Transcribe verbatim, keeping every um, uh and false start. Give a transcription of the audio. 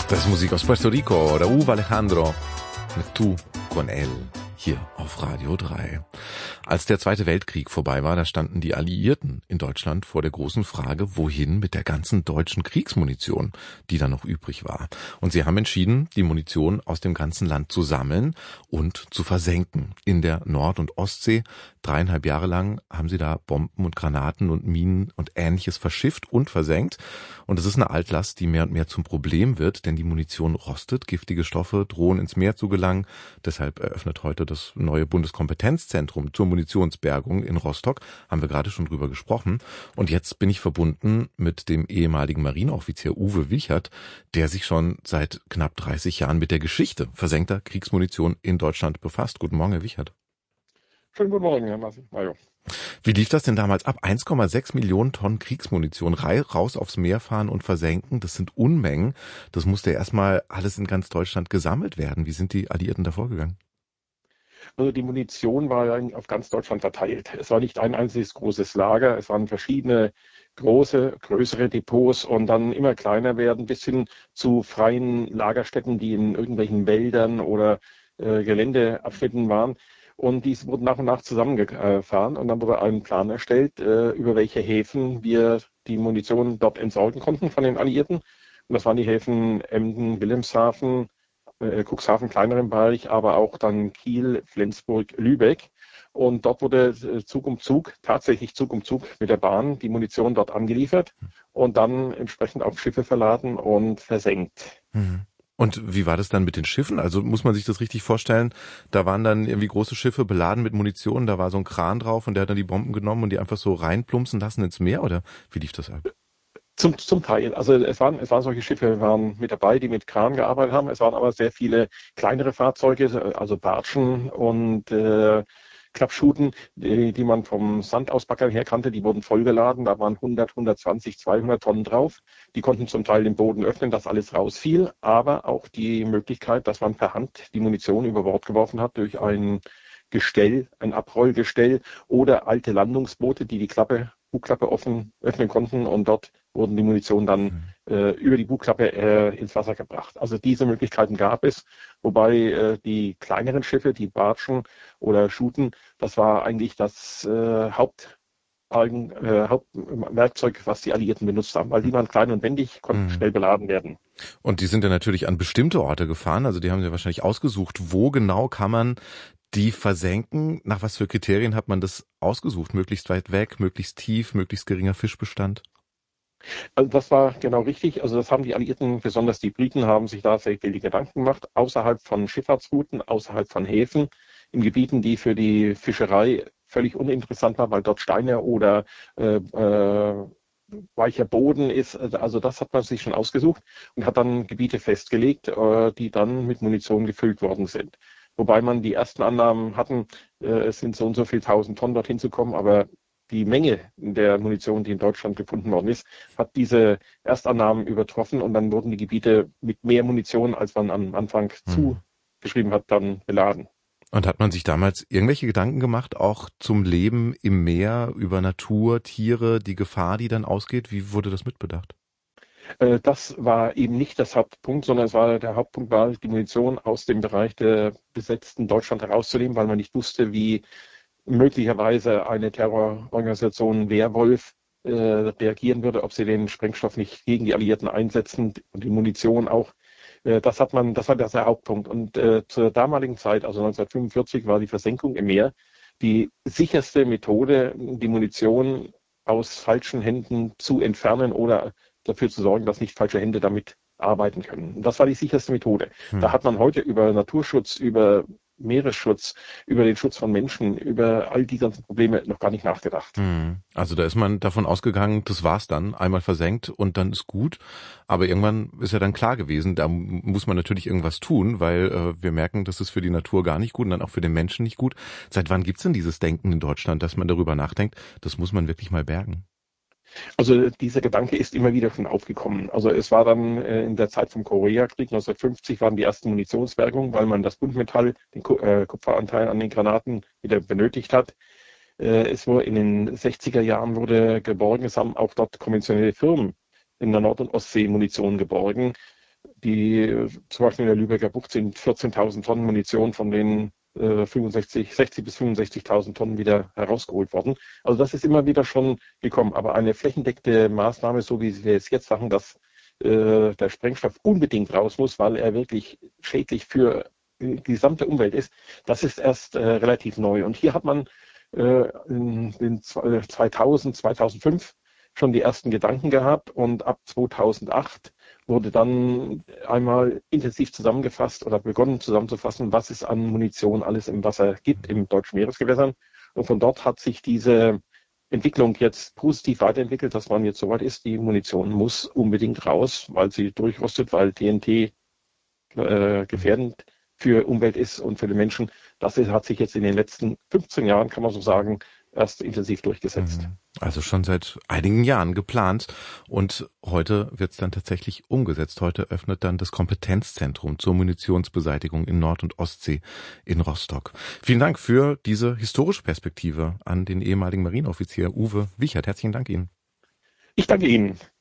Das ist Musik aus Puerto Rico, der Uwe Alejandro mit Tu con él hier auf Radio drei. Als der Zweite Weltkrieg vorbei war, da standen die Alliierten in Deutschland vor der großen Frage, wohin mit der ganzen deutschen Kriegsmunition, die da noch übrig war. Und sie haben entschieden, die Munition aus dem ganzen Land zu sammeln und zu versenken. In der Nord- und Ostsee, dreieinhalb Jahre lang, haben sie da Bomben und Granaten und Minen und Ähnliches verschifft und versenkt. Und es ist eine Altlast, die mehr und mehr zum Problem wird, denn die Munition rostet, giftige Stoffe drohen ins Meer zu gelangen. Deshalb eröffnet heute das neue Bundeskompetenzzentrum zur Munitionsbergung in Rostock. Haben wir gerade schon drüber gesprochen. Und jetzt bin ich verbunden mit dem ehemaligen Marineoffizier Uwe Wichert, der sich schon seit knapp dreißig Jahren mit der Geschichte versenkter Kriegsmunition in Deutschland befasst. Guten Morgen, Herr Wichert. Schönen guten Morgen, Herr Mario. Wie lief das denn damals ab? eins Komma sechs Millionen Tonnen Kriegsmunition raus aufs Meer fahren und versenken. Das sind Unmengen. Das musste erstmal alles in ganz Deutschland gesammelt werden. Wie sind die Alliierten da vorgegangen? Also die Munition war ja auf ganz Deutschland verteilt. Es war nicht ein einziges großes Lager. Es waren verschiedene große, größere Depots und dann immer kleiner werden bis hin zu freien Lagerstätten, die in irgendwelchen Wäldern oder äh, Geländeabschnitten waren. Und dies wurden nach und nach zusammengefahren und dann wurde ein Plan erstellt, äh, über welche Häfen wir die Munition dort entsorgen konnten von den Alliierten. Und das waren die Häfen Emden, Wilhelmshaven, äh, Cuxhaven kleineren Bereich, aber auch dann Kiel, Flensburg, Lübeck. Und dort wurde äh, Zug um Zug, tatsächlich Zug um Zug mit der Bahn, die Munition dort angeliefert und dann entsprechend auf Schiffe verladen und versenkt. Mhm. Und wie war das dann mit den Schiffen? Also muss man sich das richtig vorstellen, da waren dann irgendwie große Schiffe beladen mit Munition, da war so ein Kran drauf und der hat dann die Bomben genommen und die einfach so reinplumpsen lassen ins Meer, oder wie lief das ab? Zum, zum Teil. Also es waren, es waren solche Schiffe, waren mit dabei, die mit Kran gearbeitet haben. Es waren aber sehr viele kleinere Fahrzeuge, also Barschen und äh, Klappschuten, die, die man vom Sandausbackern her kannte, die wurden vollgeladen. Da waren hundert, hundertzwanzig, zweihundert Tonnen drauf. Die konnten zum Teil den Boden öffnen, dass alles rausfiel. Aber auch die Möglichkeit, dass man per Hand die Munition über Bord geworfen hat durch ein Gestell, ein Abrollgestell oder alte Landungsboote, die die Klappe, Bugklappe offen öffnen konnten und dort wurden die Munition dann äh, über die Bugklappe äh, ins Wasser gebracht. Also diese Möglichkeiten gab es, wobei äh, die kleineren Schiffe, die Barschen oder Schuten, das war eigentlich das äh, Haupt Äh, Hauptwerkzeug, was die Alliierten benutzt haben, weil die waren klein und wendig, konnten mhm. schnell beladen werden. Und die sind ja natürlich an bestimmte Orte gefahren, also die haben ja wahrscheinlich ausgesucht, wo genau kann man die versenken, nach was für Kriterien hat man das ausgesucht? Möglichst weit weg, möglichst tief, möglichst geringer Fischbestand? Also das war genau richtig. Also das haben die Alliierten, besonders die Briten, haben sich da sehr viele Gedanken gemacht, außerhalb von Schifffahrtsrouten, außerhalb von Häfen, in Gebieten, die für die Fischerei völlig uninteressant war, weil dort Steine oder äh, äh, weicher Boden ist. Also das hat man sich schon ausgesucht und hat dann Gebiete festgelegt, äh, die dann mit Munition gefüllt worden sind. Wobei man die ersten Annahmen hatten, äh, es sind so und so viel tausend Tonnen dorthin zu kommen, aber die Menge der Munition, die in Deutschland gefunden worden ist, hat diese Erstannahmen übertroffen und dann wurden die Gebiete mit mehr Munition, als man am Anfang hm. zugeschrieben hat, dann beladen. Und hat man sich damals irgendwelche Gedanken gemacht, auch zum Leben im Meer, über Natur, Tiere, die Gefahr, die dann ausgeht? Wie wurde das mitbedacht? Äh, das war eben nicht das Hauptpunkt, sondern es war der Hauptpunkt war, die Munition aus dem Bereich der besetzten Deutschland herauszunehmen, weil man nicht wusste, wie möglicherweise eine Terrororganisation Werwolf äh, reagieren würde, ob sie den Sprengstoff nicht gegen die Alliierten einsetzen und die Munition auch. Äh, das hat man, das war der Hauptpunkt. Und äh, zur damaligen Zeit, also neunzehnhundertfünfundvierzig, war die Versenkung im Meer die sicherste Methode, die Munition aus falschen Händen zu entfernen oder dafür zu sorgen, dass nicht falsche Hände damit arbeiten können. Und das war die sicherste Methode. Hm. Da hat man heute über Naturschutz, über Meeresschutz, über den Schutz von Menschen, über all die ganzen Probleme noch gar nicht nachgedacht. Hm. Also da ist man davon ausgegangen, das war's dann, einmal versenkt und dann ist gut. Aber irgendwann ist ja dann klar gewesen, da muss man natürlich irgendwas tun, weil äh, wir merken, das ist für die Natur gar nicht gut und dann auch für den Menschen nicht gut. Seit wann gibt's denn dieses Denken in Deutschland, dass man darüber nachdenkt, das muss man wirklich mal bergen? Also dieser Gedanke ist immer wieder schon aufgekommen. Also es war dann äh, in der Zeit vom Koreakrieg neunzehnhundertfünfzig waren die ersten Munitionsbergungen, weil man das Buntmetall, den Ku- äh, Kupferanteil an den Granaten wieder benötigt hat. Äh, es wurde in den sechziger Jahren wurde geborgen, es haben auch dort konventionelle Firmen in der Nord- und Ostsee Munition geborgen. die zum Beispiel in der Lübecker Bucht sind vierzehntausend Tonnen Munition von den äh, fünfundsechzig, sechzig bis fünfundsechzigtausend Tonnen wieder herausgeholt worden. Also das ist immer wieder schon gekommen. Aber eine flächendeckende Maßnahme, so wie wir es jetzt machen, dass äh, der Sprengstoff unbedingt raus muss, weil er wirklich schädlich für die gesamte Umwelt ist, das ist erst äh, relativ neu. Und hier hat man äh, in den zweitausend, zweitausendfünf schon die ersten Gedanken gehabt und ab zweitausendacht wurde dann einmal intensiv zusammengefasst oder begonnen zusammenzufassen, was es an Munition alles im Wasser gibt, im deutschen Meeresgewässern. Und von dort hat sich diese Entwicklung jetzt positiv weiterentwickelt, dass man jetzt soweit ist, die Munition muss unbedingt raus, weil sie durchrostet, weil T N T äh, gefährdend für Umwelt ist und für die Menschen. Das hat sich jetzt in den letzten fünfzehn Jahren, kann man so sagen, erst intensiv durchgesetzt. Also schon seit einigen Jahren geplant und heute wird es dann tatsächlich umgesetzt. Heute öffnet dann das Kompetenzzentrum zur Munitionsbeseitigung in Nord- und Ostsee in Rostock. Vielen Dank für diese historische Perspektive an den ehemaligen Marineoffizier Uwe Wichert. Herzlichen Dank Ihnen. Ich danke Ihnen.